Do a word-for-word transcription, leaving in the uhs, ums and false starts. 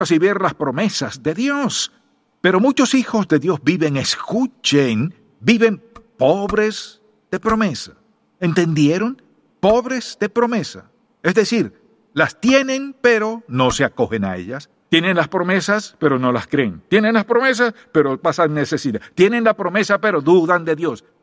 recibir las promesas de Dios. Pero muchos hijos de Dios viven, escuchen, viven pobres de promesa. ¿Entendieron? Pobres de promesa. Es decir, las tienen, pero no se acogen a ellas. Tienen las promesas, pero no las creen. Tienen las promesas, pero pasan necesidad. Tienen la promesa, pero dudan de Dios.